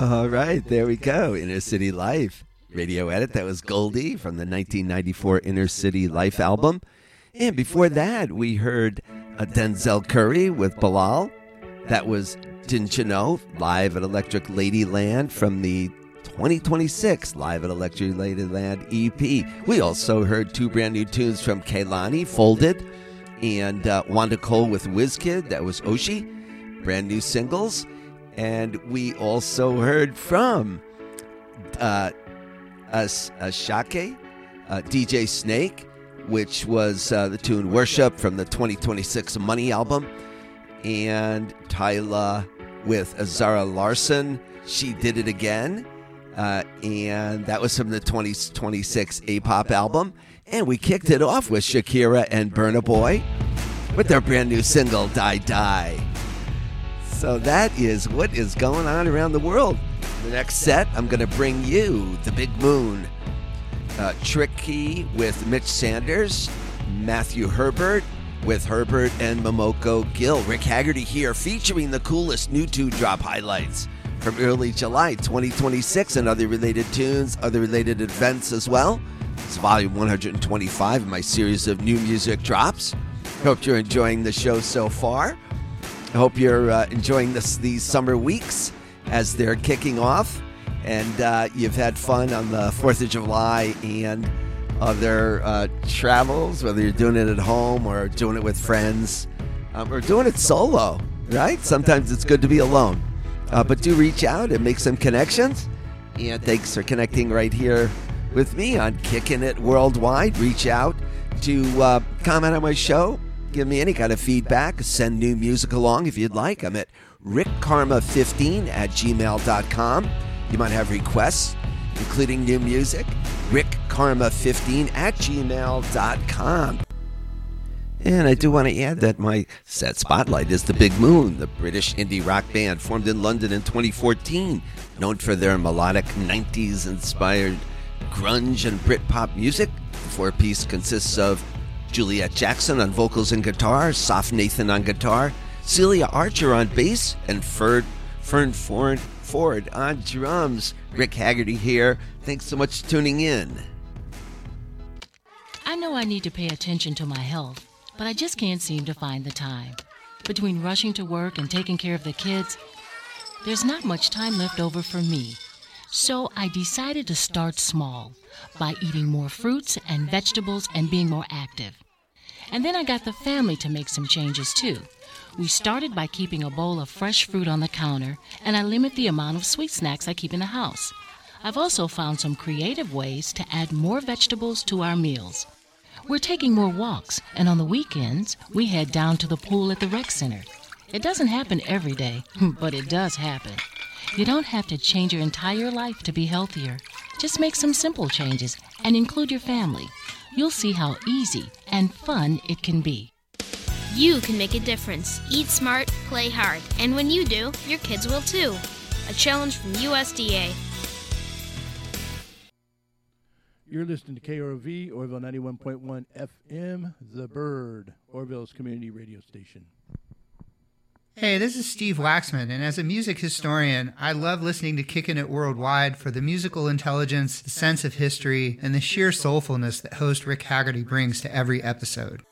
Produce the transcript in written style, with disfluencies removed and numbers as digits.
All right, there we go. Inner City Life. Radio edit. That was Goldie from the 1994 Inner City Life album. And before that, we heard Denzel Curry with Bilal. That was Didn't You Know, live at Electric Ladyland from the 2026 Live at Electric Ladyland EP. We also heard two brand new tunes from Kehlani, Folded, and Wanda Cole with WizKid. That was Oshi, brand new singles. And we also heard from Ashake, DJ Snake, which was the tune Worship from the 2026 Money album. And Tyla with Zara Larson, She Did It Again. And that was from the 2026 A-Pop album. And we kicked it off with Shakira and Burna Boy with their brand new single, Die Die. So that is what is going on around the world. The next set, I'm going to bring you The Big Moon. Tricky with Mitch Sanders, Matthew Herbert with Herbert and Momoko Gill. Rick Haggerty here featuring the coolest new two-drop highlights from early July 2026 and other related tunes, other related events as well. It's volume 125 of my series of new music drops. Hope you're enjoying the show so far. I hope you're enjoying these summer weeks as they're kicking off, and you've had fun on the 4th of July and other travels, whether you're doing it at home or doing it with friends or doing it solo, right? Sometimes it's good to be alone. But do reach out and make some connections. And thanks for connecting right here with me on Kicking It Worldwide. Reach out to comment on my show. Give me any kind of feedback. Send new music along if you'd like. I'm at rickkarma15@gmail.com. You might have requests, including new music. rickkarma15@gmail.com. And I do want to add that my set spotlight is The Big Moon, the British indie rock band formed in London in 2014, known for their melodic 90s-inspired grunge and Britpop music. The four-piece consists of Juliet Jackson on vocals and guitar, Soph Nathan on guitar, Celia Archer on bass, and Fern Ford on drums. Rick Haggerty here. Thanks so much for tuning in. I know I need to pay attention to my health, but I just can't seem to find the time. Between rushing to work and taking care of the kids, there's not much time left over for me. So I decided to start small by eating more fruits and vegetables and being more active. And then I got the family to make some changes too. We started by keeping a bowl of fresh fruit on the counter, and I limit the amount of sweet snacks I keep in the house. I've also found some creative ways to add more vegetables to our meals. We're taking more walks, and on the weekends, we head down to the pool at the rec center. It doesn't happen every day, but it does happen. You don't have to change your entire life to be healthier. Just make some simple changes and include your family. You'll see how easy and fun it can be. You can make a difference. Eat smart, play hard. And when you do, your kids will too. A challenge from USDA. You're listening to KROV, Orville 91.1 FM, The Bird, Orville's community radio station. Hey, this is Steve Waxman, and as a music historian, I love listening to Kickin' It Worldwide for the musical intelligence, the sense of history, and the sheer soulfulness that host Rick Haggerty brings to every episode.